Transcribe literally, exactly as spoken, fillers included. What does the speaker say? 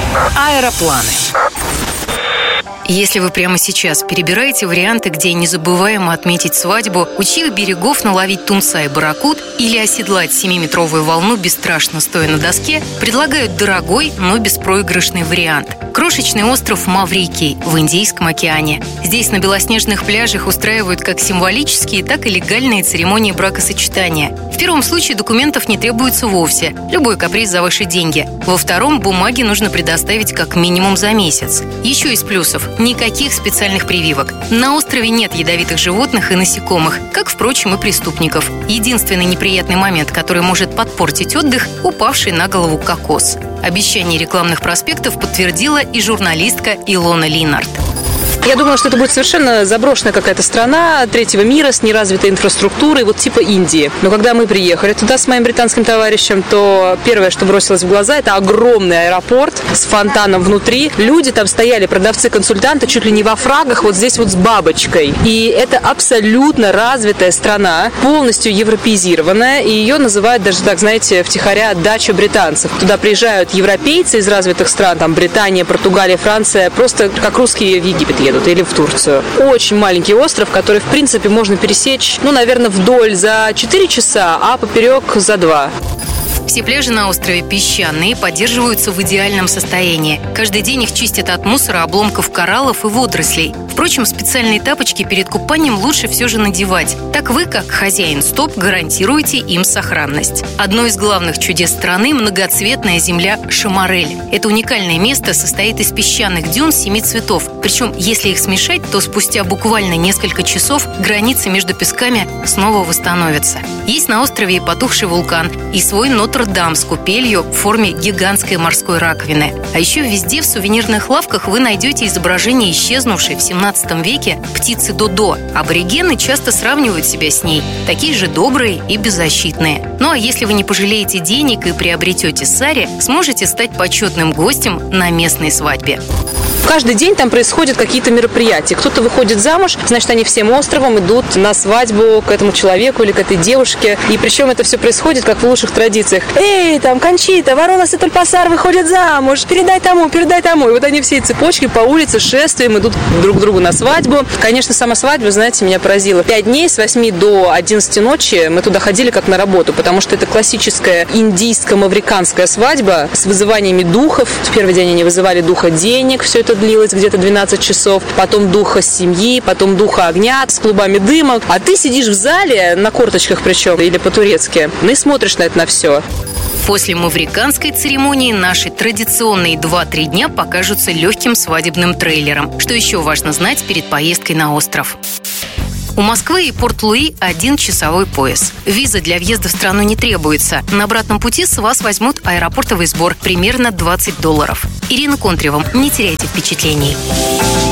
Аэропланы. Если вы прямо сейчас перебираете варианты, где незабываемо отметить свадьбу, у чьих берегов наловить тунца и барракуд или оседлать семиметровую волну бесстрашно стоя на доске, предлагают дорогой, но беспроигрышный вариант. Крошечный остров Маврикий в Индийском океане. Здесь на белоснежных пляжах устраивают как символические, так и легальные церемонии бракосочетания. В первом случае документов не требуется вовсе, любой каприз за ваши деньги. Во втором бумаги нужно предоставить как минимум за месяц. Еще из плюсов – никаких специальных прививок. На острове нет ядовитых животных и насекомых, как, впрочем, и преступников. Единственный неприятный момент, который может подпортить отдых – упавший на голову кокос. Обещание рекламных проспектов подтвердила и журналистка Илона Линард. Я думала, что это будет совершенно заброшенная какая-то страна третьего мира с неразвитой инфраструктурой, вот типа Индии. Но когда мы приехали туда с моим британским товарищем, то первое, что бросилось в глаза, это огромный аэропорт с фонтаном внутри. Люди там стояли, продавцы-консультанты, чуть ли не во фрагах, вот здесь вот с бабочкой. И это абсолютно развитая страна, полностью европеизированная, и ее называют даже так, знаете, втихаря дача британцев. Туда приезжают европейцы из развитых стран, там Британия, Португалия, Франция, просто как русские в Египет едут или в Турцию. Очень маленький остров, который, в принципе, можно пересечь, ну, наверное, вдоль за четыре часа, а поперек за два. Все пляжи на острове песчаные, поддерживаются в идеальном состоянии. Каждый день их чистят от мусора, обломков кораллов и водорослей. Впрочем, специальные тапочки перед купанием лучше все же надевать. Так вы, как хозяин стоп, гарантируете им сохранность. Одно из главных чудес страны – многоцветная земля Шамарель. Это уникальное место состоит из песчаных дюн семи цветов. Причем, если их смешать, то спустя буквально несколько часов границы между песками снова восстановятся. Есть на острове и потухший вулкан, и свой Нотр-Дам с купелью в форме гигантской морской раковины. А еще везде в сувенирных лавках вы найдете изображение исчезнувшей в семнадцатом веке птицы Додо. Аборигены часто сравнивают себя с ней, такие же добрые и беззащитные. Ну а если вы не пожалеете денег и приобретете сари, сможете стать почетным гостем на местной свадьбе. Каждый день там происходят какие-то мероприятия. Кто-то выходит замуж, значит, они всем островом идут на свадьбу к этому человеку или к этой девушке. И причем это все происходит, как в лучших традициях. Эй, там, Кончита, ворона Сетульпасар выходит замуж, передай тому, передай тому. И вот они всей цепочкой по улице шествием идут друг к другу на свадьбу. Конечно, сама свадьба, знаете, меня поразила. Пять дней с восьми до одиннадцати ночи мы туда ходили как на работу, потому что это классическая индийско-мавриканская свадьба с вызываниями духов. В первый день они вызывали духа денег, все это длилось где-то двенадцать часов, потом духа семьи, потом духа огня с клубами дыма. А ты сидишь в зале, на корточках причем, или по-турецки, ну и смотришь на это на все. После мавриканской церемонии наши традиционные два-три дня покажутся легким свадебным трейлером. Что еще важно знать перед поездкой на остров? У Москвы и Порт-Луи один часовой пояс. Виза для въезда в страну не требуется. На обратном пути с вас возьмут аэропортовый сбор примерно двадцать долларов. Ирина Контрева. Не теряйте впечатлений.